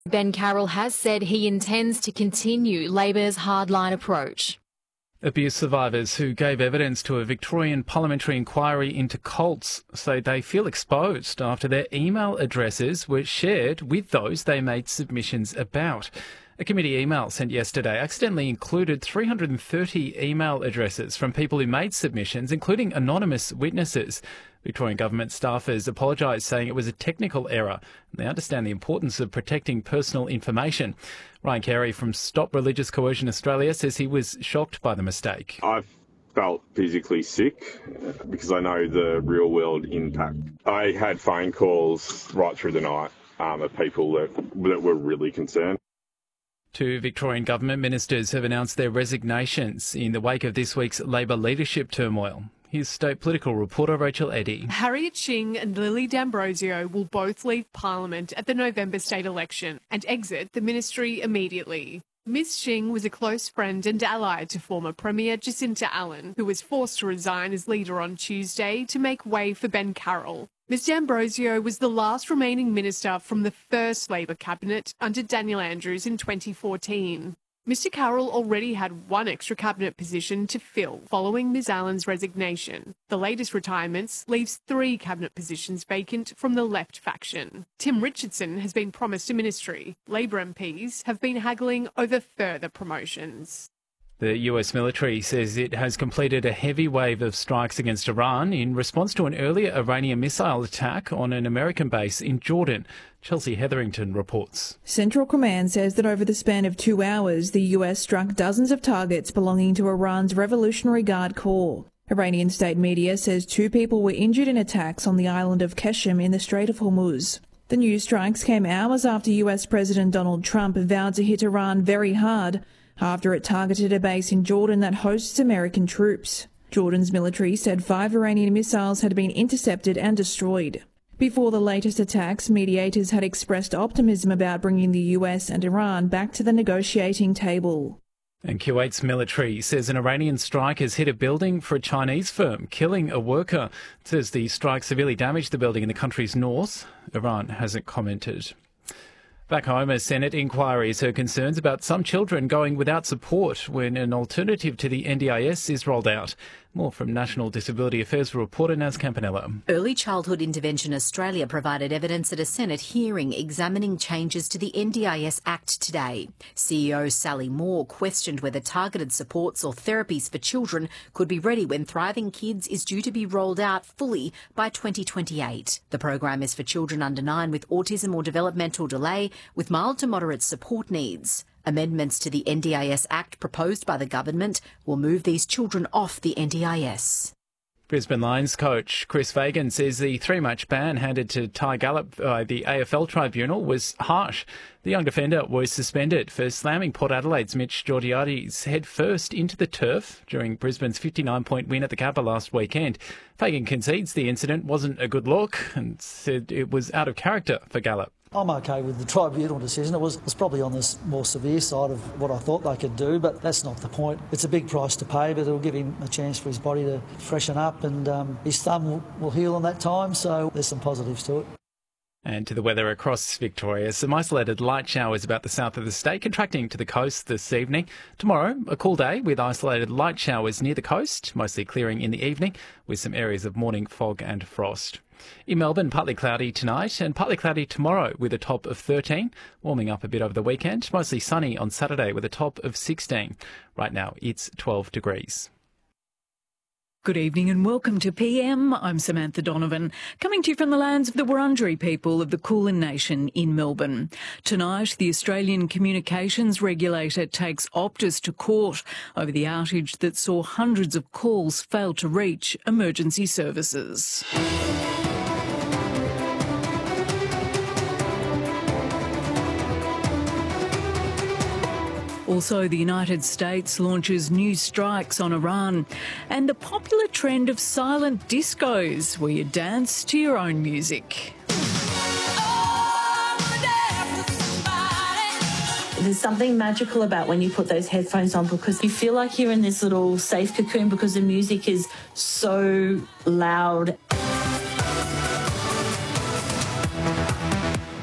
Ben Carroll has said he intends to continue Labor's hardline approach. Abuse survivors who gave evidence to a Victorian parliamentary inquiry into cults say they feel exposed after their email addresses were shared with those they made submissions about. A committee email sent yesterday accidentally included 330 email addresses from people who made submissions, including anonymous witnesses. Victorian government staffers apologised, saying it was a technical error. They understand the importance of protecting personal information. Ryan Carey from Stop Religious Coercion Australia says he was shocked by the mistake. I felt physically sick because I know the real world impact. I had phone calls right through the night of people that were really concerned. Two Victorian government ministers have announced their resignations in the wake of this week's Labor leadership turmoil. Here's state political reporter Rachel Eddy. Harriet Shing and Lily D'Ambrosio will both leave Parliament at the November state election and exit the ministry immediately. Ms Shing was a close friend and ally to former Premier Jacinta Allen, who was forced to resign as leader on Tuesday to make way for Ben Carroll. Ms D'Ambrosio was the last remaining minister from the first Labor cabinet under Daniel Andrews in 2014. Mr Carroll already had one extra cabinet position to fill following Ms Allen's resignation. The latest retirements leaves 3 cabinet positions vacant from the left faction. Tim Richardson has been promised a ministry. Labor MPs have been haggling over further promotions. The US military says it has completed a heavy wave of strikes against Iran in response to an earlier Iranian missile attack on an American base in Jordan. Chelsea Hetherington reports. Central Command says that over the span of 2 hours, the US struck dozens of targets belonging to Iran's Revolutionary Guard Corps. Iranian state media says 2 people were injured in attacks on the island of Qeshm in the Strait of Hormuz. The new strikes came hours after US President Donald Trump vowed to hit Iran very hard after it targeted a base in Jordan that hosts American troops. Jordan's military said 5 Iranian missiles had been intercepted and destroyed. Before the latest attacks, mediators had expressed optimism about bringing the US and Iran back to the negotiating table. And Kuwait's military says an Iranian strike has hit a building for a Chinese firm, killing a worker. It says the strike severely damaged the building in the country's north. Iran hasn't commented. Back home, a Senate inquiry has heard concerns about some children going without support when an alternative to the NDIS is rolled out. More from National Disability Affairs reporter Naz Campanella. Early Childhood Intervention Australia provided evidence at a Senate hearing examining changes to the NDIS Act today. CEO Sally Moore questioned whether targeted supports or therapies for children could be ready when Thriving Kids is due to be rolled out fully by 2028. The program is for children under 9 with autism or developmental delay with mild to moderate support needs. Amendments to the NDIS Act proposed by the government will move these children off the NDIS. Brisbane Lions coach Chris Fagan says the 3-match ban handed to Ty Gallop by the AFL tribunal was harsh. The young defender was suspended for slamming Port Adelaide's Mitch Georgiades head first into the turf during Brisbane's 59-point win at the Gabba last weekend. Fagan concedes the incident wasn't a good look and said it was out of character for Gallop. I'm okay with the tribunal decision. It was probably on the more severe side of what I thought they could do, but that's not the point. It's a big price to pay, but it'll give him a chance for his body to freshen up, and his thumb will heal in that time, so there's some positives to it. And to the weather across Victoria, some isolated light showers about the south of the state, contracting to the coast this evening. Tomorrow, a cool day with isolated light showers near the coast, mostly clearing in the evening, with some areas of morning fog and frost. In Melbourne, partly cloudy tonight and partly cloudy tomorrow with a top of 13, warming up a bit over the weekend. Mostly sunny on Saturday with a top of 16. Right now, it's 12 degrees. Good evening and welcome to PM. I'm Samantha Donovan, coming to you from the lands of the Wurundjeri people of the Kulin Nation in Melbourne. Tonight, the Australian Communications Regulator takes Optus to court over the outage that saw hundreds of calls fail to reach emergency services. Also, the United States launches new strikes on Iran, and the popular trend of silent discos, where you dance to your own music. There's something magical about when you put those headphones on, because you feel like you're in this little safe cocoon because the music is so loud.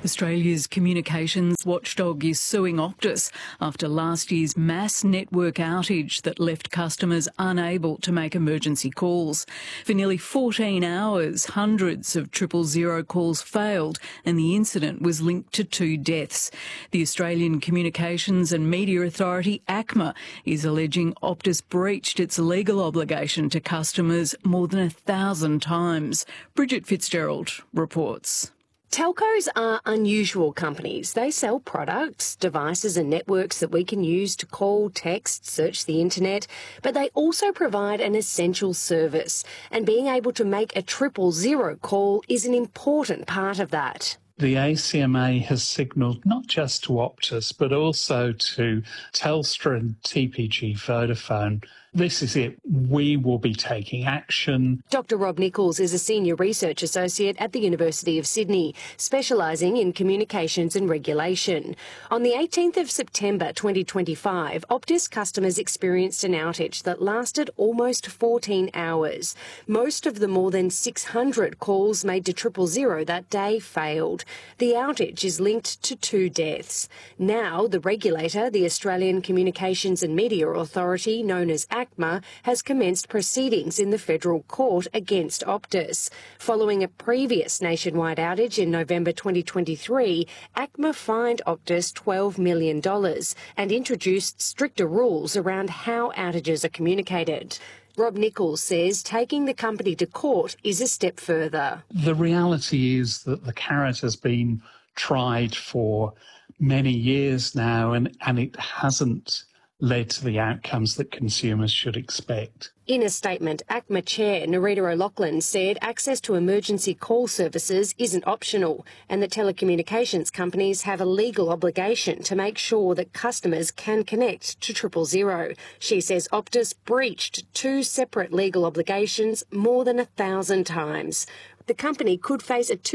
Australia's communications watchdog is suing Optus after last year's mass network outage that left customers unable to make emergency calls. For nearly 14 hours, hundreds of 000 calls failed and the incident was linked to 2 deaths. The Australian Communications and Media Authority, ACMA, is alleging Optus breached its legal obligation to customers more than 1,000 times. Bridget Fitzgerald reports. Telcos are unusual companies. They sell products, devices and networks that we can use to call, text, search the internet, but they also provide an essential service. And being able to make a 000 call is an important part of that. The ACMA has signalled not just to Optus, but also to Telstra and TPG Vodafone. This is it. We will be taking action. Dr. Rob Nichols is a senior research associate at the University of Sydney, specialising in communications and regulation. On the 18th of September 2025, Optus customers experienced an outage that lasted almost 14 hours. Most of the more than 600 calls made to 000 that day failed. The outage is linked to 2 deaths. Now, the regulator, the Australian Communications and Media Authority, known as ACMA, has commenced proceedings in the federal court against Optus. Following a previous nationwide outage in November 2023, ACMA fined Optus $12 million and introduced stricter rules around how outages are communicated. Rob Nichols says taking the company to court is a step further. The reality is that the carrot has been tried for many years now and it hasn't led to the outcomes that consumers should expect. In a statement, ACMA Chair Nerita O'Loughlin said access to emergency call services isn't optional and that telecommunications companies have a legal obligation to make sure that customers can connect to 000. She says Optus breached 2 separate legal obligations more than 1,000 times. The company could face a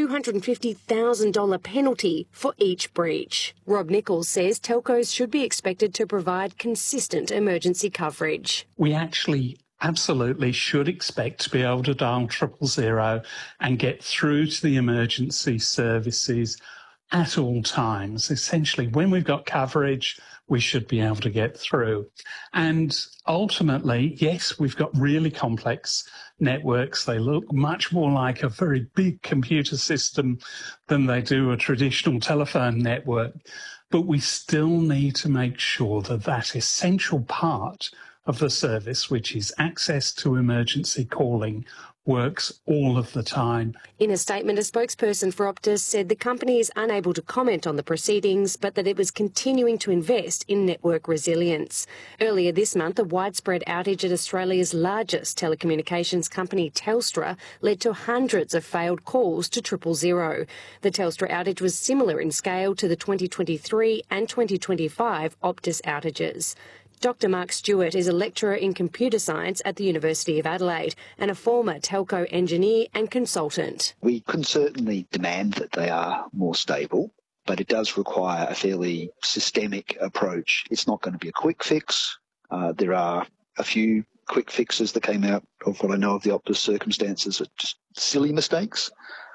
$250,000 penalty for each breach. Rob Nichols says telcos should be expected to provide consistent emergency coverage. We actually absolutely should expect to be able to dial 000 and get through to the emergency services at all times. Essentially, when we've got coverage, we should be able to get through. And ultimately, yes, we've got really complex networks. They look much more like a very big computer system than they do a traditional telephone network. But we still need to make sure that that essential part of the service, which is access to emergency calling, works all of the time. In a statement, a spokesperson for Optus said the company is unable to comment on the proceedings, but that it was continuing to invest in network resilience. Earlier this month, a widespread outage at Australia's largest telecommunications company, Telstra, led to hundreds of failed calls to 000. The Telstra outage was similar in scale to the 2023 and 2025 Optus outages. Dr. Mark Stewart is a lecturer in computer science at the University of Adelaide and a former telco engineer and consultant. We can certainly demand that they are more stable, but it does require a fairly systemic approach. It's not going to be a quick fix. There are a few quick fixes that came out of what I know of the Optus circumstances, are just silly mistakes.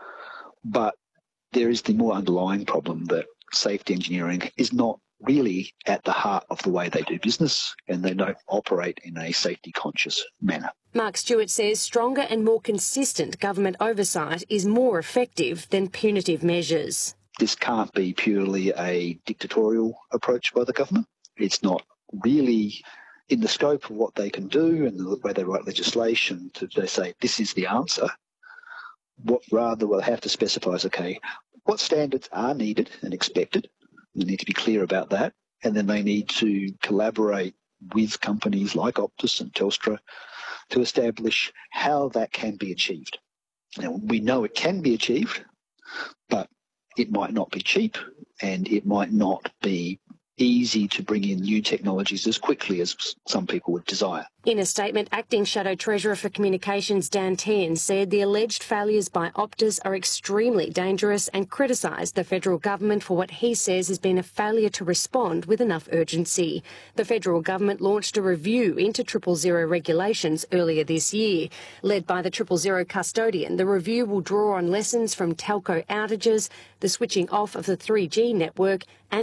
But there is the more underlying problem that safety engineering is not really at the heart of the way they do business, and they don't operate in a safety-conscious manner. Mark Stewart says stronger and more consistent government oversight is more effective than punitive measures. This can't be purely a dictatorial approach by the government. It's not really in the scope of what they can do and the way they write legislation to they say this is the answer. What rather we'll have to specify is, okay, what standards are needed and expected. They need to be clear about that, and then they need to collaborate with companies like Optus and Telstra to establish how that can be achieved. Now, we know it can be achieved, but it might not be cheap and it might not be easy to bring in new technologies as quickly as some people would desire. In a statement, Acting Shadow Treasurer for Communications Dan Tehan said the alleged failures by Optus are extremely dangerous and criticised the federal government for what he says has been a failure to respond with enough urgency. The federal government launched a review into 000 regulations earlier this year. Led by the 000 custodian, the review will draw on lessons from telco outages, the switching off of the 3G network and